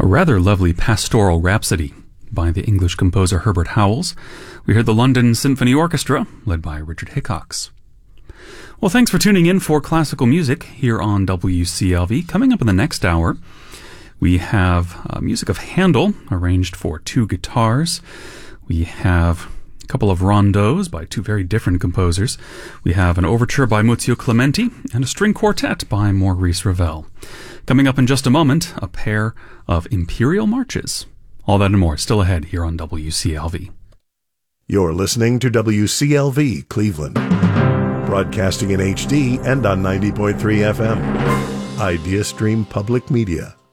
A rather lovely pastoral rhapsody by the English composer Herbert Howells. We heard the London Symphony Orchestra, led by Richard Hickox. Well, thanks for tuning in for classical music here on WCLV. Coming up in the next hour, we have music of Handel, arranged for 2 guitars. We have a couple of rondeaus by 2 very different composers. We have an overture by Muzio Clementi and a string quartet by Maurice Ravel. Coming up in just a moment, a pair of imperial marches. All that and more still ahead here on WCLV. You're listening to WCLV Cleveland, broadcasting in HD and on 90.3 FM. IdeaStream Public Media.